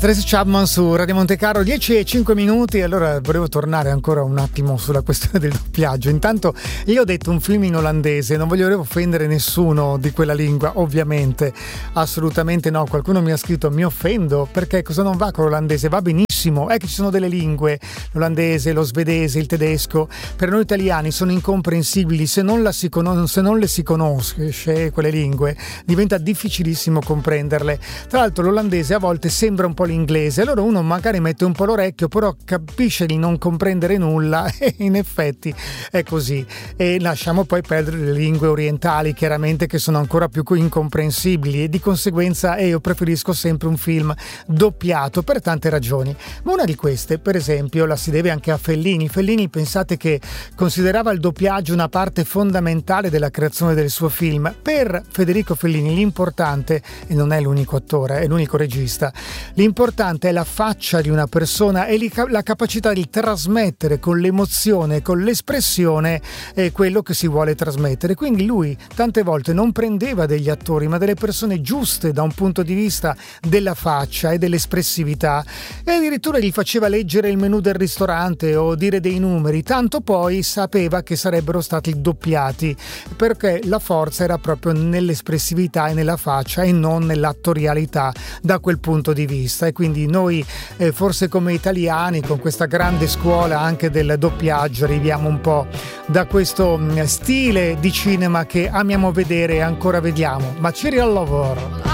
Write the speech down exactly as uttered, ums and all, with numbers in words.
Tracy Chapman su Radio Monte Carlo, dieci e cinque minuti. Allora volevo tornare ancora un attimo sulla questione del doppiaggio. Intanto io ho detto un film in olandese, non voglio offendere nessuno di quella lingua, ovviamente, assolutamente no. Qualcuno mi ha scritto mi offendo, perché cosa non va con l'olandese? Va benissimo, è che ci sono delle lingue, l'olandese, lo svedese, il tedesco, per noi italiani sono incomprensibili. Se non, la si conos- se non le si conosce quelle lingue diventa difficilissimo comprenderle. Tra l'altro l'olandese a volte sembra un po' l'inglese, allora uno magari mette un po' l'orecchio, però capisce di non comprendere nulla e in effetti è così. E lasciamo poi perdere le lingue orientali, chiaramente, che sono ancora più incomprensibili, e di conseguenza eh, io preferisco sempre un film doppiato per tante ragioni. Ma una di queste, per esempio, la si deve anche a Fellini. Fellini, pensate che considerava il doppiaggio una parte fondamentale della creazione del suo film. Per Federico Fellini l'importante, e non è l'unico attore, è l'unico regista, l'importante è la faccia di una persona e la capacità di trasmettere con l'emozione, con l'espressione eh, quello che si vuole trasmettere. Quindi lui tante volte non prendeva degli attori, ma delle persone giuste da un punto di vista della faccia e dell'espressività, e addirittura gli faceva leggere il menù del ristorante o dire dei numeri, tanto poi sapeva che sarebbero stati doppiati, perché la forza era proprio nell'espressività e nella faccia e non nell'attorialità da quel punto di vista. E quindi noi eh, forse come italiani, con questa grande scuola anche del doppiaggio, arriviamo un po' da questo mh, stile di cinema che amiamo vedere e ancora vediamo, ma ci ri al lavoro.